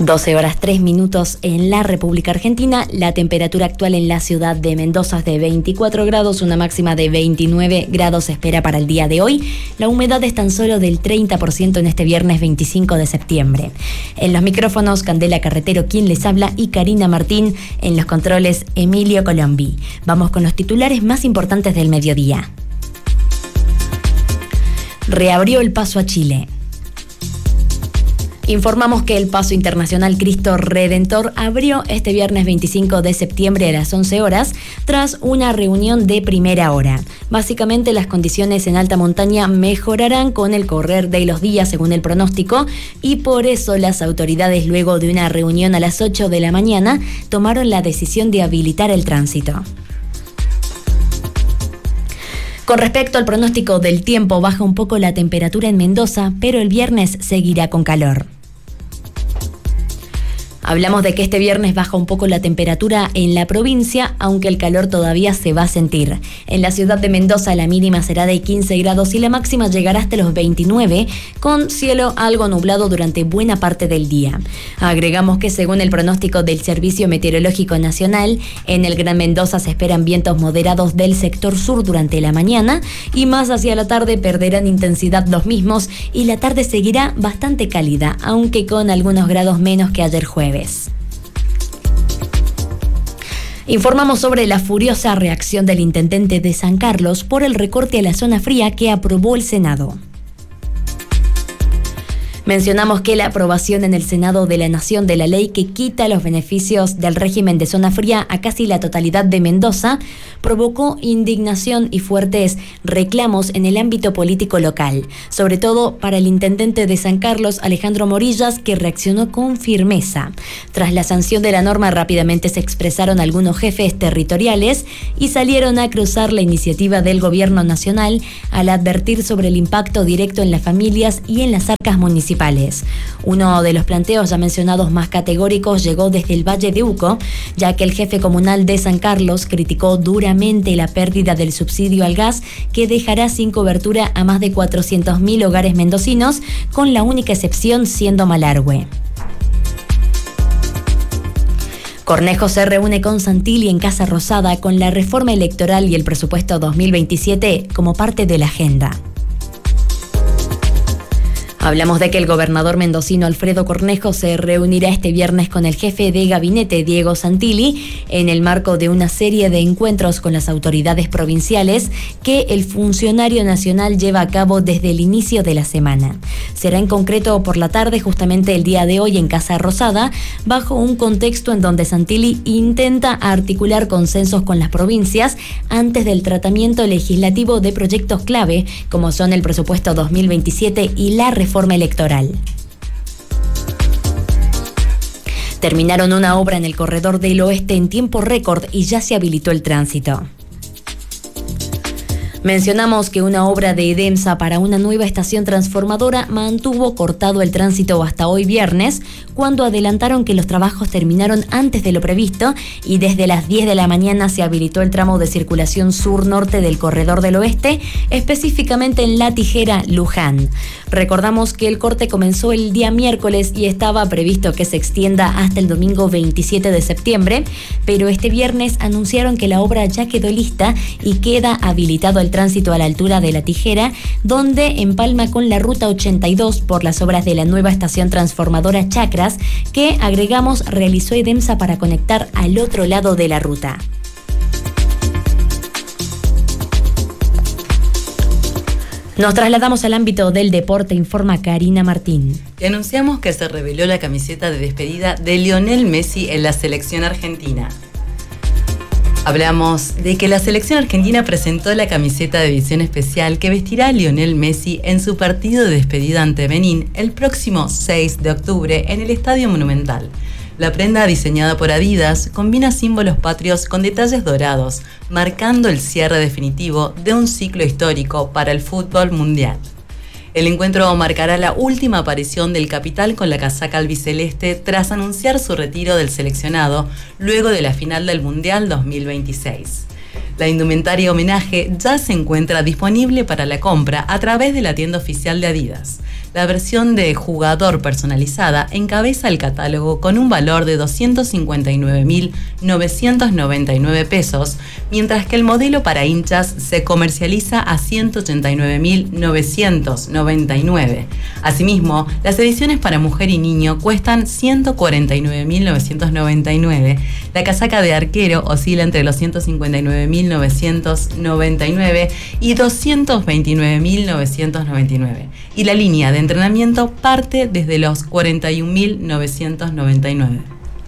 12 horas 3 minutos en la República Argentina. La temperatura actual en la ciudad de Mendoza es de 24 grados, una máxima de 29 grados se espera para el día de hoy. La humedad es tan solo del 30% en este viernes 25 de septiembre. En los micrófonos, Candela Carretero, quien les habla, y Karina Martín. En los controles, Emilio Colombi. Vamos con los titulares más importantes del mediodía. Reabrió el paso a Chile. Informamos que el Paso Internacional Cristo Redentor abrió este viernes 25 de septiembre a las 11 horas tras una reunión de primera hora. Básicamente, las condiciones en alta montaña mejorarán con el correr de los días según el pronóstico, y por eso las autoridades, luego de una reunión a las 8 de la mañana, tomaron la decisión de habilitar el tránsito. Con respecto al pronóstico del tiempo, baja un poco la temperatura en Mendoza, pero el viernes seguirá con calor. Hablamos de que este viernes baja un poco la temperatura en la provincia, aunque el calor todavía se va a sentir. En la ciudad de Mendoza la mínima será de 15 grados y la máxima llegará hasta los 29, con cielo algo nublado durante buena parte del día. Agregamos que según el pronóstico del Servicio Meteorológico Nacional, en el Gran Mendoza se esperan vientos moderados del sector sur durante la mañana y más hacia la tarde perderán intensidad los mismos y la tarde seguirá bastante cálida, aunque con algunos grados menos que ayer jueves. Informamos sobre la furiosa reacción del intendente de San Carlos por el recorte a la zona fría que aprobó el Senado. Mencionamos que la aprobación en el Senado de la Nación de la ley que quita los beneficios del régimen de zona fría a casi la totalidad de Mendoza provocó indignación y fuertes reclamos en el ámbito político local, sobre todo para el intendente de San Carlos, Alejandro Morillas, que reaccionó con firmeza. Tras la sanción de la norma, rápidamente se expresaron algunos jefes territoriales y salieron a cruzar la iniciativa del gobierno nacional al advertir sobre el impacto directo en las familias y en las arcas municipales. Uno de los planteos ya mencionados más categóricos llegó desde el Valle de Uco, ya que el jefe comunal de San Carlos criticó duramente la pérdida del subsidio al gas que dejará sin cobertura a más de 400.000 hogares mendocinos, con la única excepción siendo Malargüe. Cornejo se reúne con Santilli en Casa Rosada con la reforma electoral y el presupuesto 2027 como parte de la agenda. Hablamos de que el gobernador mendocino Alfredo Cornejo se reunirá este viernes con el jefe de gabinete Diego Santilli en el marco de una serie de encuentros con las autoridades provinciales que el funcionario nacional lleva a cabo desde el inicio de la semana. Será en concreto por la tarde, justamente el día de hoy, en Casa Rosada, bajo un contexto en donde Santilli intenta articular consensos con las provincias antes del tratamiento legislativo de proyectos clave como son el presupuesto 2027 y la reforma electoral. Terminaron una obra en el corredor del oeste en tiempo récord y ya se habilitó el tránsito. Mencionamos que una obra de EDEMSA para una nueva estación transformadora mantuvo cortado el tránsito hasta hoy viernes, cuando adelantaron que los trabajos terminaron antes de lo previsto y desde las 10 de la mañana se habilitó el tramo de circulación sur-norte del corredor del oeste, específicamente en La Tijera, Luján. Recordamos que el corte comenzó el día miércoles y estaba previsto que se extienda hasta el domingo 27 de septiembre, pero este viernes anunciaron que la obra ya quedó lista y queda habilitado el tránsito a la altura de La Tijera, donde empalma con la ruta 82 por las obras de la nueva estación transformadora Chacras, que, agregamos, realizó EDEMSA para conectar al otro lado de la ruta. Nos trasladamos al ámbito del deporte, informa Karina Martín. Te anunciamos que se reveló la camiseta de despedida de Lionel Messi en la selección argentina. Hablamos de que la selección argentina presentó la camiseta de edición especial que vestirá a Lionel Messi en su partido de despedida ante Benín el próximo 6 de octubre en el Estadio Monumental. La prenda, diseñada por Adidas, combina símbolos patrios con detalles dorados, marcando el cierre definitivo de un ciclo histórico para el fútbol mundial. El encuentro marcará la última aparición del capital con la casaca albiceleste tras anunciar su retiro del seleccionado luego de la final del Mundial 2026. La indumentaria homenaje ya se encuentra disponible para la compra a través de la tienda oficial de Adidas. La versión de jugador personalizada encabeza el catálogo con un valor de 259.999 pesos, mientras que el modelo para hinchas se comercializa a 189.999. Asimismo, las ediciones para mujer y niño cuestan 149.999. La casaca de arquero oscila entre los 159.999 y 229.999. Y la línea de entrenamiento parte desde los 41.999.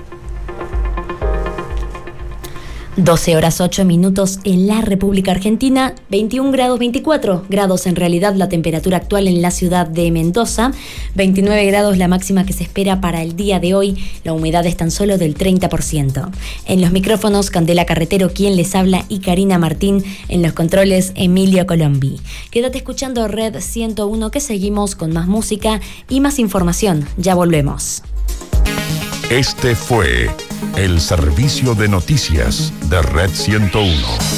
12 horas 8 minutos en la República Argentina, 21 grados, 24 grados en realidad la temperatura actual en la ciudad de Mendoza, 29 grados la máxima que se espera para el día de hoy, la humedad es tan solo del 30%. En los micrófonos, Candela Carretero, quien les habla, y Karina Martín, en los controles, Emilio Colombi. Quédate escuchando Red 101, que seguimos con más música y más información. Ya volvemos. Este fue el servicio de noticias de Red 101.